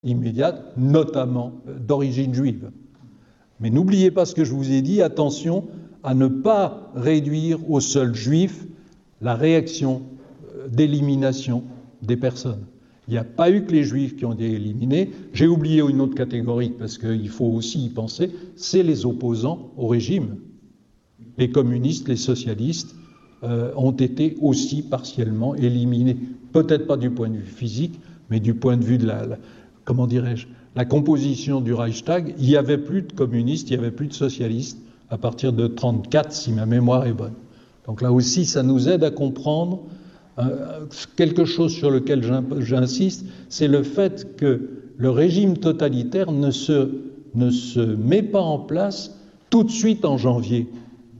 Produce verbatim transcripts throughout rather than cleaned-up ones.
immédiate, notamment d'origine juive. Mais n'oubliez pas ce que je vous ai dit, attention à ne pas réduire aux seuls juifs la réaction d'élimination des personnes. Il n'y a pas eu que les juifs qui ont été éliminés. J'ai oublié une autre catégorie, parce qu'il faut aussi y penser, c'est les opposants au régime. Les communistes, les socialistes euh, ont été aussi partiellement éliminés. Peut-être pas du point de vue physique, mais du point de vue de la, la comment dirais-je, la composition du Reichstag. Il n'y avait plus de communistes, il n'y avait plus de socialistes à partir de trente-quatre, si ma mémoire est bonne. Donc là aussi, ça nous aide à comprendre euh, quelque chose sur lequel j'insiste, c'est le fait que le régime totalitaire ne se, ne se met pas en place tout de suite en janvier. Pourquoi ?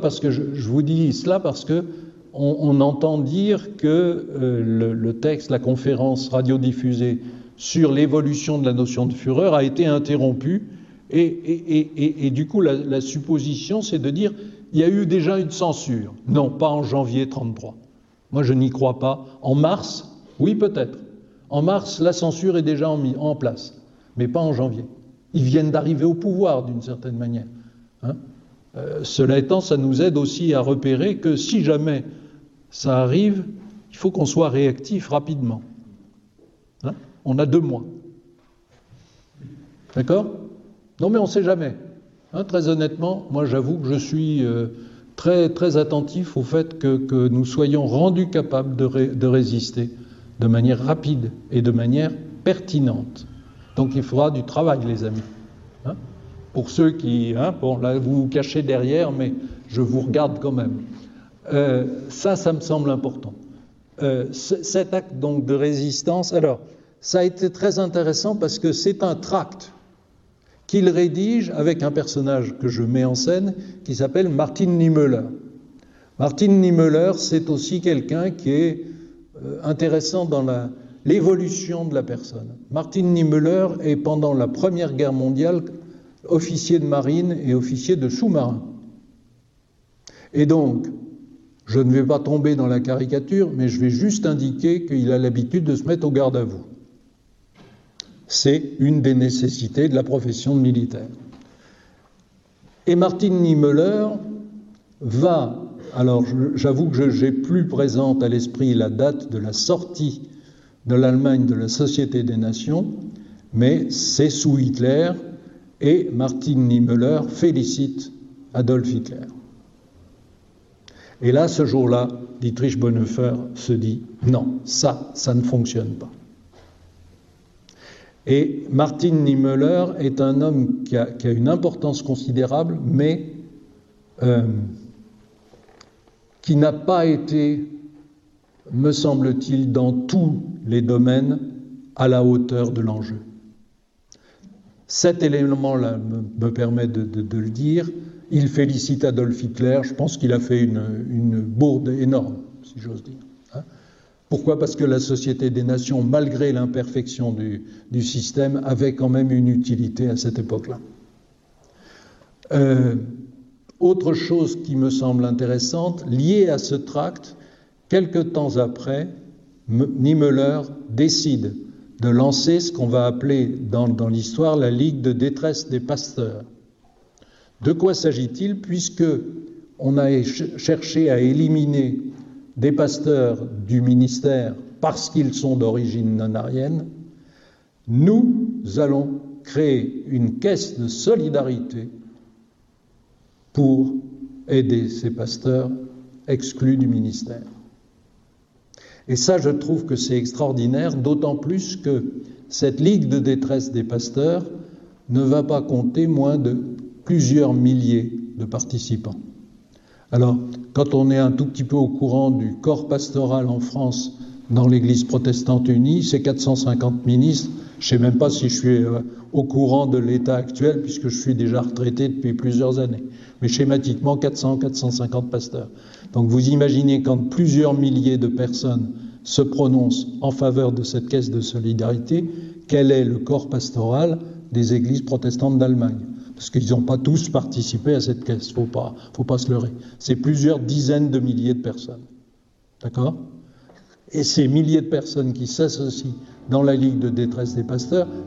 Parce que je, je vous dis cela parce que on, on entend dire que euh, le, le texte, la conférence radiodiffusée sur l'évolution de la notion de Führer a été interrompue et, et, et, et, et du coup la, la supposition c'est de dire il y a eu déjà une censure. Non, pas en janvier trente-trois. Moi je n'y crois pas. En mars, oui peut-être. En mars, la censure est déjà en, en place, mais pas en janvier. Ils viennent d'arriver au pouvoir d'une certaine manière. Hein ? Euh, cela étant, ça nous aide aussi à repérer que si jamais ça arrive, il faut qu'on soit réactif rapidement. Hein ? On a deux mois. D'accord ? Non mais on ne sait jamais. Hein, très honnêtement, moi j'avoue que je suis euh, très, très attentif au fait que, que nous soyons rendus capables de, ré, de résister de manière rapide et de manière pertinente. Donc il faudra du travail, les amis. Hein ? Pour ceux qui... Hein, bon, là, vous vous cachez derrière, mais je vous regarde quand même. Euh, ça, ça me semble important. Euh, cet acte donc de résistance, alors, ça a été très intéressant parce que c'est un tract qu'il rédige avec un personnage que je mets en scène qui s'appelle Martin Niemöller. Martin Niemöller, c'est aussi quelqu'un qui est euh, intéressant dans la, l'évolution de la personne. Martin Niemöller est pendant la Première Guerre mondiale officier de marine et officier de sous-marin. Et donc, je ne vais pas tomber dans la caricature, mais je vais juste indiquer qu'il a l'habitude de se mettre au garde à vous. C'est une des nécessités de la profession de militaire. Et Martin Niemöller va, alors j'avoue que j'ai plus présente à l'esprit la date de la sortie de l'Allemagne de la Société des Nations, mais c'est sous Hitler, et Martin Niemöller félicite Adolf Hitler. Et là, ce jour-là, Dietrich Bonhoeffer se dit « Non, ça, ça ne fonctionne pas ». Et Martin Niemöller est un homme qui a, qui a une importance considérable, mais euh, qui n'a pas été, me semble-t-il, dans tous les domaines à la hauteur de l'enjeu. Cet élément-là me, me permet de, de, de le dire. Il félicite Adolf Hitler. Je pense qu'il a fait une, une bourde énorme, si j'ose dire. Hein ? Pourquoi ? Parce que la Société des Nations, malgré l'imperfection du, du système, avait quand même une utilité à cette époque-là. Euh, autre chose qui me semble intéressante, liée à ce tract, quelque temps après, Niemöller décide de lancer ce qu'on va appeler dans, dans l'histoire la Ligue de détresse des pasteurs. De quoi s'agit-il ? Puisque on a cherché à éliminer des pasteurs du ministère parce qu'ils sont d'origine non-aryenne, nous allons créer une caisse de solidarité pour aider ces pasteurs exclus du ministère. Et ça, je trouve que c'est extraordinaire, d'autant plus que cette ligue de détresse des pasteurs ne va pas compter moins de plusieurs milliers de participants. Alors, quand on est un tout petit peu au courant du corps pastoral en France dans l'Église protestante unie, c'est quatre cent cinquante ministres. Je ne sais même pas si je suis au courant de l'état actuel, puisque je suis déjà retraité depuis plusieurs années. Mais schématiquement, quatre cents à quatre cent cinquante pasteurs. Donc vous imaginez quand plusieurs milliers de personnes se prononcent en faveur de cette caisse de solidarité, quel est le corps pastoral des églises protestantes d'Allemagne ? Parce qu'ils n'ont pas tous participé à cette caisse, il ne faut pas, faut pas se leurrer. C'est plusieurs dizaines de milliers de personnes. D'accord ? Et ces milliers de personnes qui s'associent dans la Ligue de détresse des pasteurs,